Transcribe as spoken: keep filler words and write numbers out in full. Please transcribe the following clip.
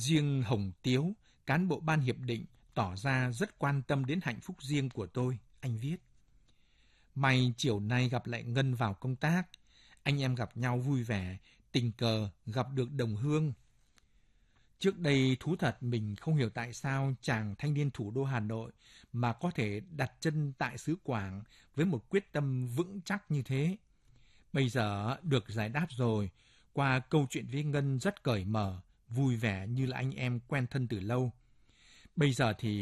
Riêng Hồng Tiếu, cán bộ ban hiệp định, tỏ ra rất quan tâm đến hạnh phúc riêng của tôi, anh viết. May chiều nay gặp lại Ngân vào công tác, anh em gặp nhau vui vẻ, tình cờ gặp được đồng hương. Trước đây thú thật mình không hiểu tại sao chàng thanh niên thủ đô Hà Nội mà có thể đặt chân tại xứ Quảng với một quyết tâm vững chắc như thế. Bây giờ được giải đáp rồi, qua câu chuyện với Ngân rất cởi mở, vui vẻ như là anh em quen thân từ lâu. Bây giờ thì